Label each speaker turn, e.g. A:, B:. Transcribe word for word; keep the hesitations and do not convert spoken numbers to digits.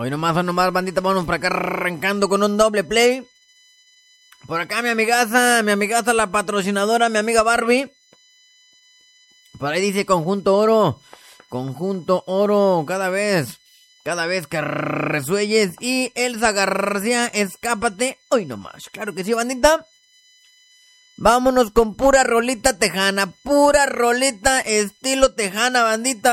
A: Hoy nomás, hoy nomás, bandita, vamos por acá arrancando con un doble play. Por acá mi amigaza, mi amigaza, la patrocinadora, mi amiga Barbie. Por ahí dice Conjunto Oro, Conjunto Oro, cada vez, cada vez que resuelles. Y Elsa García, escápate, hoy nomás. Claro que sí, bandita. Vámonos con pura rolita tejana, pura rolita estilo tejana, bandita.